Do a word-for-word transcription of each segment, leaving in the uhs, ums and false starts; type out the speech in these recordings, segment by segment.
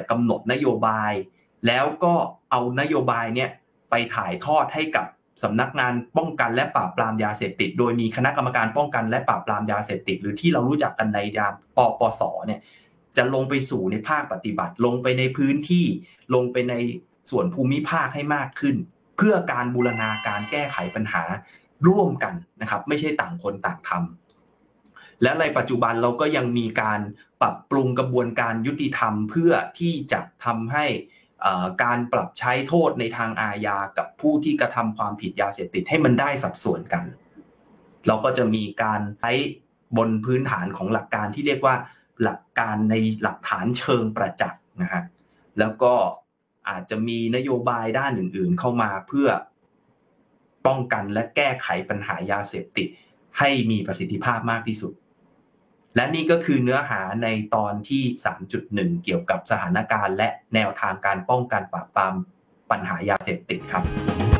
กำหนดนโยบายแล้วก็เอานโยบายเนี่ยไปถ่ายทอดให้กับสำนักงานป้องกันและปราบปรามยาเสพติดโดยมีคณะกรรมการป้องกันและปราบปรามยาเสพติดหรือที่เรารู้จักกันในนามปปส.เนี่ยจะลงไปสู่ในภาคปฏิบัติลงไปในพื้นที่ลงไปในส่วนภูมิภาคให้มากขึ้นเพื่อการบูรณาการแก้ไขปัญหาร่วมกันนะครับไม่ใช่ต่างคนต่างทำและในปัจจุบันเราก็ยังมีการปรับปรุงกระบวนการยุติธรรมเพื่อที่จะทำให้การปรับใช้โทษในทางอาญากับผู้ที่กระทำความผิดยาเสพติดให้มันได้สัดส่วนกันเราก็จะมีการใช้บนพื้นฐานของหลักการที่เรียกว่าหลักการในหลักฐานเชิงประจักษ์นะฮะแล้วก็อาจจะมีนโยบายด้านอื่นๆเข้ามาเพื่อป้องกันและแก้ไขปัญหายาเสพติดให้มีประสิทธิภาพมากที่สุดและนี่ก็คือเนื้อหาในตอนที่ สามจุดหนึ่ง เกี่ยวกับสถานการณ์และแนวทางการป้องกันปราบปรามปัญหายาเสพติดครับ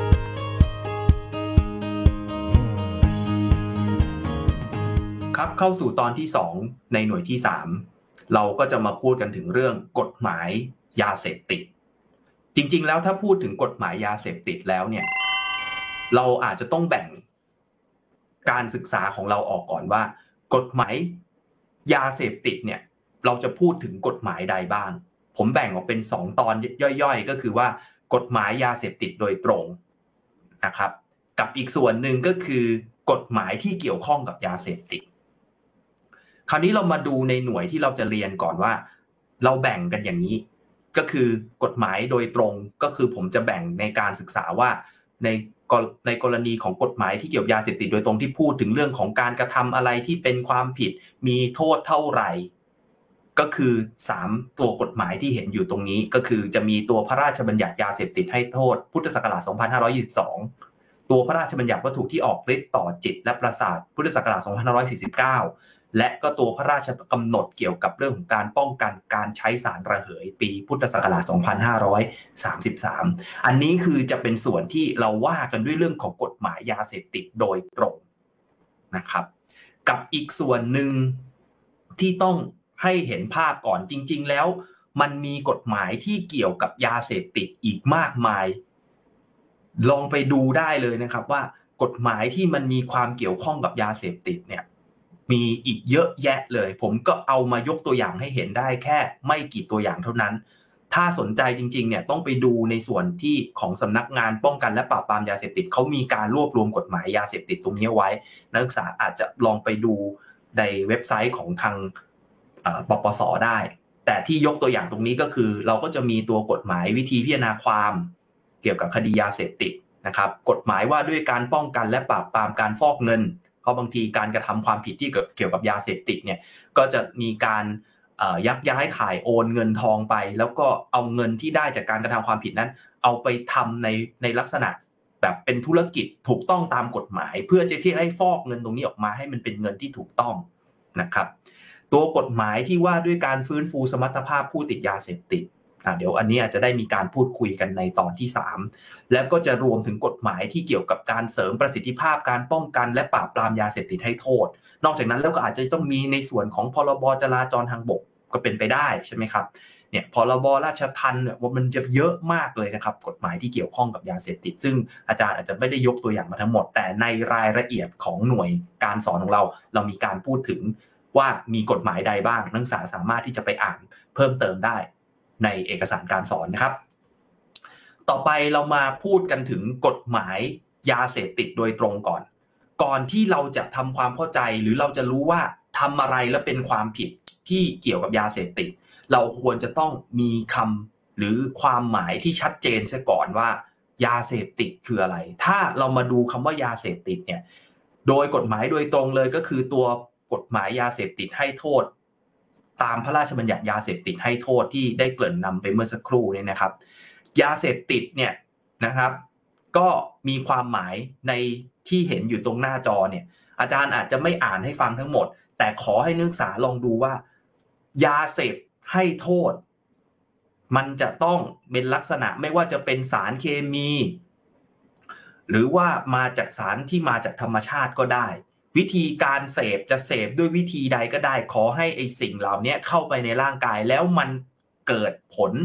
ครับเข้าสู่ตอนที่สองในหน่วยที่สามเราก็จะมาพูดกันถึงเรื่องกฎหมายยาเสพติดจริงๆแล้วถ้าพูดถึงกฎหมายยาเสพติดแล้วเนี่ยเราอาจจะต้องแบ่งการศึกษาของเราออกก่อนว่ากฎหมายยาเสพติดเนี่ยเราจะพูดถึงกฎหมายใดบ้างผมแบ่งออกเป็นสองตอนย่อยๆก็คือว่ากฎหมายยาเสพติดโดยตรงนะครับกับอีกส่วนหนึ่งก็คือกฎหมายที่เกี่ยวข้องกับยาเสพติดคราวนี้เรามาดูในหน่วยที่เราจะเรียนก่อนว่าเราแบ่งกันอย่างนี้ก็คือกฎหมายโดยตรงก็คือผมจะแบ่งในการศึกษาว่าในในกรณีของกฎหมายที่เกี่ยวกับยาเสพติดโดยตรงที่พูดถึงเรื่องของการกระทำอะไรที่เป็นความผิดมีโทษเท่าไหร่ก็คือสามตัวกฎหมายที่เห็นอยู่ตรงนี้ก็คือจะมีตัวพระราชบัญญัติยาเสพติดให้โทษพุทธศักราชสองพันห้าร้อยยี่สิบสองตัวพระราชบัญญัติวัตถุที่ออกฤทธิ์ต่อจิตและประสาทพุทธศักราชสองพันห้าร้อยสี่สิบเก้าและก็ตัวพระราชกำหนดเกี่ยวกับเรื่องของการป้องกันการใช้สารระเหยปีพุทธศักราชสองพันห้าร้อยสามสิบสามอันนี้คือจะเป็นส่วนที่เราว่ากันด้วยเรื่องของกฎหมายยาเสพติดโดยตรงนะครับกับอีกส่วนหนึ่งที่ต้องให้เห็นภาพก่อนจริงๆแล้วมันมีกฎหมายที่เกี่ยวกับยาเสพติดอีกมากมายลองไปดูได้เลยนะครับว่ากฎหมายที่มันมีความเกี่ยวข้องกับยาเสพติดเนี่ยมีอีกเยอะแยะเลยผมก็เอามายกตัวอย่างให้เห็นได้แค่ไม่กี่ตัวอย่างเท่านั้นถ้าสนใจจริงๆเนี่ยต้องไปดูในส่วนที่ของสำนักงานป้องกันและปราบปรามยาเสพติดเขามีการรวบรวมกฎหมายยาเสพติดตรงนี้ไว้นักศึกษาอาจจะลองไปดูในเว็บไซต์ของทางปปส.ได้แต่ที่ยกตัวอย่างตรงนี้ก็คือเราก็จะมีตัวกฎหมายวิธีพิจารณาความเกี่ยวกับคดียาเสพติดนะครับกฎหมายว่าด้วยการป้องกันและปราบปรามการฟอกเงินเพราะบางทีการกระทำความผิดที่เกี่ยวกับยาเสพติดเนี่ยก็จะมีการยักย้ายถ่ายโอนเงินทองไปแล้วก็เอาเงินที่ได้จากการกระทำความผิดนั้นเอาไปทำในในลักษณะแบบเป็นธุรกิจถูกต้องตามกฎหมายเพื่อจะที่ให้ฟอกเงินตรงนี้ออกมาให้มันเป็นเงินที่ถูกต้องนะครับตัวกฎหมายที่ว่าด้วยการฟื้นฟูสมรรถภาพผู้ติดยาเสพติดอ่ะเดี๋ยวอันนี้อาจจะได้มีการพูดคุยกันในตอนที่สามแล้วก็จะรวมถึงกฎหมายที่เกี่ยวกับการเสริมประสิทธิภาพการป้องกันและปราบปรามยาเสพติดให้โทษนอกจากนั้นแล้วก็อาจจะต้องมีในส่วนของพรบจราจรทางบกก็เป็นไปได้ใช่ไหมครับเนี่ยพรบราชทัณฑ์เนี่ยว่ามันจะเยอะมากเลยนะครับกฎหมายที่เกี่ยวข้องกับยาเสพติดซึ่งอาจารย์อาจจะไม่ได้ยกตัวอย่างมาทั้งหมดแต่ในรายละเอียดของหน่วยการสอนของเราเรามีการพูดถึงว่ามีกฎหมายใดบ้างนักศึกษาสามารถที่จะไปอ่านเพิ่มเติมได้ในเอกสารการสอนนะครับต่อไปเรามาพูดกันถึงกฎหมายยาเสพติดโดยตรงก่อนก่อนที่เราจะทำความเข้าใจหรือเราจะรู้ว่าทำอะไรแล้วเป็นความผิดที่เกี่ยวกับยาเสพติดเราควรจะต้องมีคำหรือความหมายที่ชัดเจนซะก่อนว่ายาเสพติดคืออะไรถ้าเรามาดูคำว่ายาเสพติดเนี่ยโดยกฎหมายโดยตรงเลยก็คือตัวกฎหมายยาเสพติดให้โทษตามพระราชบัญญัติยาเสพติดให้โทษที่ได้เกริ่นนำไปเมื่อสักครู่นี้นะครับยาเสพติดเนี่ยนะครับก็มีความหมายในที่เห็นอยู่ตรงหน้าจอเนี่ยอาจารย์อาจจะไม่อ่านให้ฟังทั้งหมดแต่ขอให้นักศึกษาลองดูว่ายาเสพให้โทษมันจะต้องเป็นลักษณะไม่ว่าจะเป็นสารเคมีหรือว่ามาจากสารที่มาจากธรรมชาติก็ได้วิธีการเสพจะเสพด้วยวิธีใดก็ได้ขอให้ไอ้สิ่งเหล่านี้เข้าไปในร่างกายแล้วมันเกิดผล